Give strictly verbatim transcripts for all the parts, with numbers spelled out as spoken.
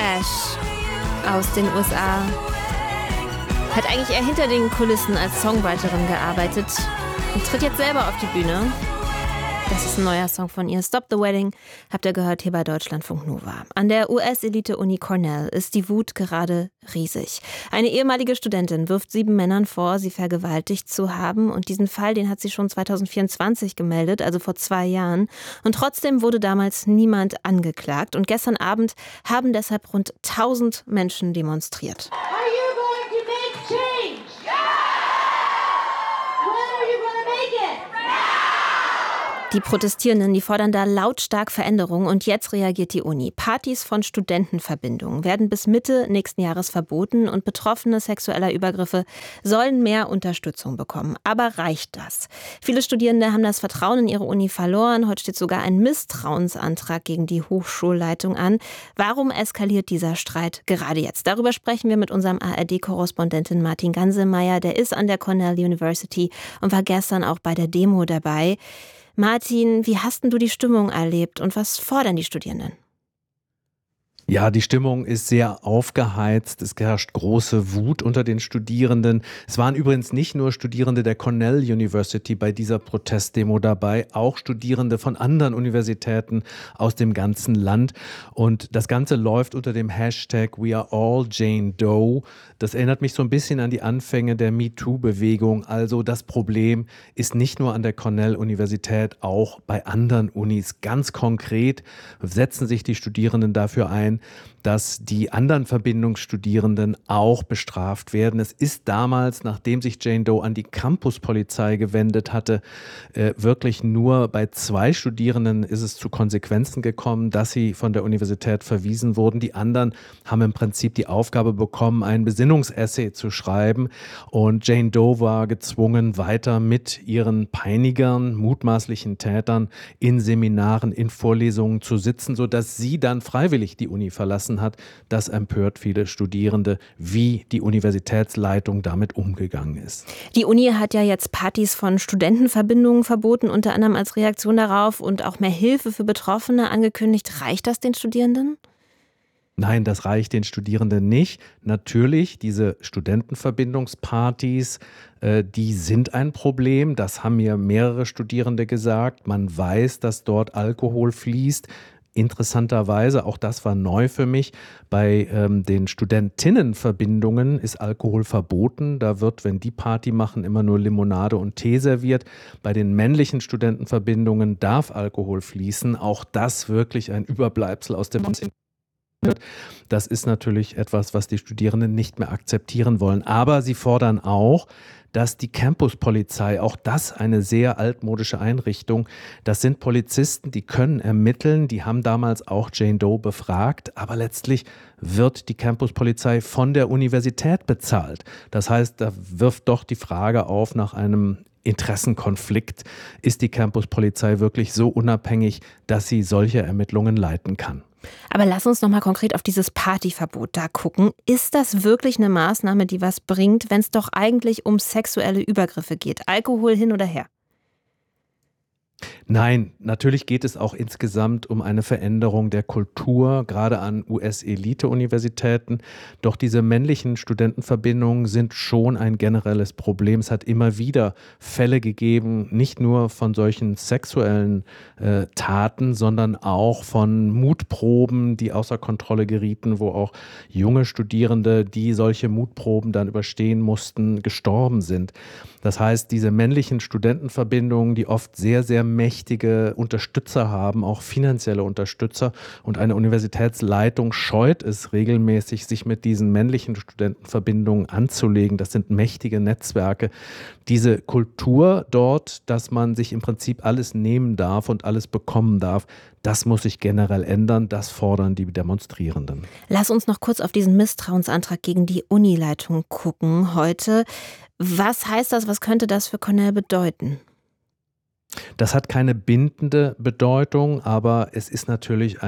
Cash aus den U S A hat eigentlich eher hinter den Kulissen als Songwriterin gearbeitet und tritt jetzt selber auf die Bühne. Das ist ein neuer Song von ihr, Stop the Wedding, habt ihr gehört hier bei Deutschlandfunk Nova. An der U S-Elite-Uni Cornell ist die Wut gerade riesig. Eine ehemalige Studentin wirft sieben Männern vor, sie vergewaltigt zu haben. Und diesen Fall, den hat sie schon zwanzig vierundzwanzig gemeldet, also vor zwei Jahren. Und trotzdem wurde damals niemand angeklagt. Und gestern Abend haben deshalb rund tausend Menschen demonstriert. Are you going to make change? Yeah! When are you going to make it? Die Protestierenden, die fordern da lautstark Veränderungen und jetzt reagiert die Uni. Partys von Studentenverbindungen werden bis Mitte nächsten Jahres verboten und Betroffene sexueller Übergriffe sollen mehr Unterstützung bekommen. Aber reicht das? Viele Studierende haben das Vertrauen in ihre Uni verloren. Heute steht sogar ein Misstrauensantrag gegen die Hochschulleitung an. Warum eskaliert dieser Streit gerade jetzt? Darüber sprechen wir mit unserem A R D-Korrespondenten Martin Ganselmeier. Der ist an der Cornell University und war gestern auch bei der Demo dabei. Martin, wie hast denn du die Stimmung erlebt und was fordern die Studierenden? Ja, die Stimmung ist sehr aufgeheizt. Es herrscht große Wut unter den Studierenden. Es waren übrigens nicht nur Studierende der Cornell University bei dieser Protestdemo dabei, auch Studierende von anderen Universitäten aus dem ganzen Land. Und das Ganze läuft unter dem Hashtag We Are All Jane Doe. Das erinnert mich so ein bisschen an die Anfänge der MeToo-Bewegung. Also das Problem ist nicht nur an der Cornell Universität, auch bei anderen Unis. Ganz konkret setzen sich die Studierenden dafür ein, dass die anderen Verbindungsstudierenden auch bestraft werden. Es ist damals, nachdem sich Jane Doe an die Campuspolizei gewendet hatte, äh, wirklich nur bei zwei Studierenden ist es zu Konsequenzen gekommen, dass sie von der Universität verwiesen wurden. Die anderen haben im Prinzip die Aufgabe bekommen, ein Besinnungsessay zu schreiben. Und Jane Doe war gezwungen, weiter mit ihren Peinigern, mutmaßlichen Tätern in Seminaren, in Vorlesungen zu sitzen, sodass sie dann freiwillig die Uni verlassen hat. Das empört viele Studierende, wie die Universitätsleitung damit umgegangen ist. Die Uni hat ja jetzt Partys von Studentenverbindungen verboten, unter anderem als Reaktion darauf und auch mehr Hilfe für Betroffene angekündigt. Reicht das den Studierenden? Nein, das reicht den Studierenden nicht. Natürlich, diese Studentenverbindungspartys, äh, die sind ein Problem. Das haben mir mehrere Studierende gesagt. Man weiß, dass dort Alkohol fließt. Interessanterweise, auch das war neu für mich, bei ähm, den Studentinnenverbindungen ist Alkohol verboten. Da wird, wenn die Party machen, immer nur Limonade und Tee serviert. Bei den männlichen Studentenverbindungen darf Alkohol fließen. Auch das wirklich ein Überbleibsel aus dem neunzehnten. Das ist natürlich etwas, was die Studierenden nicht mehr akzeptieren wollen. Aber sie fordern auch, dass die Campuspolizei, auch das eine sehr altmodische Einrichtung, das sind Polizisten, die können ermitteln, die haben damals auch Jane Doe befragt, aber letztlich wird die Campuspolizei von der Universität bezahlt. Das heißt, da wirft doch die Frage auf nach einem Interessenkonflikt. Ist die Campuspolizei wirklich so unabhängig, dass sie solche Ermittlungen leiten kann? Aber lass uns noch mal konkret auf dieses Partyverbot da gucken. Ist das wirklich eine Maßnahme, die was bringt, wenn es doch eigentlich um sexuelle Übergriffe geht? Alkohol hin oder her? Nein, natürlich geht es auch insgesamt um eine Veränderung der Kultur, gerade an U S-Elite-Universitäten. Doch diese männlichen Studentenverbindungen sind schon ein generelles Problem. Es hat immer wieder Fälle gegeben, nicht nur von solchen sexuellen äh, Taten, sondern auch von Mutproben, die außer Kontrolle gerieten, wo auch junge Studierende, die solche Mutproben dann überstehen mussten, gestorben sind. Das heißt, diese männlichen Studentenverbindungen, die oft sehr, sehr mächtige Unterstützer haben, auch finanzielle Unterstützer. Und eine Universitätsleitung scheut es regelmäßig, sich mit diesen männlichen Studentenverbindungen anzulegen. Das sind mächtige Netzwerke. Diese Kultur dort, dass man sich im Prinzip alles nehmen darf und alles bekommen darf, das muss sich generell ändern. Das fordern die Demonstrierenden. Lass uns noch kurz auf diesen Misstrauensantrag gegen die Unileitung gucken heute. Was heißt das? Was könnte das für Cornell bedeuten? Das hat keine bindende Bedeutung, aber es ist natürlich ein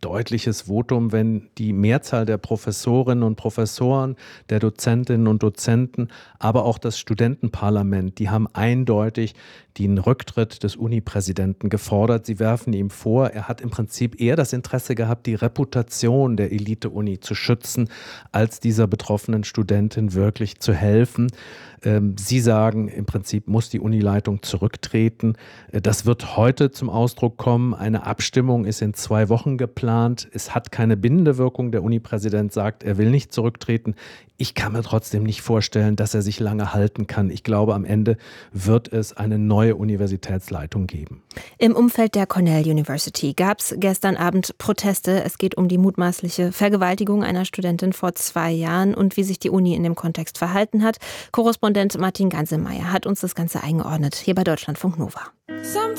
deutliches Votum, wenn die Mehrzahl der Professorinnen und Professoren, der Dozentinnen und Dozenten, aber auch das Studentenparlament, die haben eindeutig den Rücktritt des Uni-Präsidenten gefordert. Sie werfen ihm vor, er hat im Prinzip eher das Interesse gehabt, die Reputation der Elite-Uni zu schützen, als dieser betroffenen Studentin wirklich zu helfen. Sie sagen, im Prinzip muss die Unileitung zurücktreten. Das wird heute zum Ausdruck kommen. Eine Abstimmung ist in zwei Wochen geplant. Es hat keine bindende Wirkung. Der Uni-Präsident sagt, er will nicht zurücktreten. Ich kann mir trotzdem nicht vorstellen, dass er sich lange halten kann. Ich glaube, am Ende wird es eine neue Universitätsleitung geben. Im Umfeld der Cornell University gab es gestern Abend Proteste. Es geht um die mutmaßliche Vergewaltigung einer Studentin vor zwei Jahren und wie sich die Uni in dem Kontext verhalten hat. Korrespondent Martin Gansemeyer hat uns das Ganze eingeordnet, hier bei Deutschlandfunk Nova.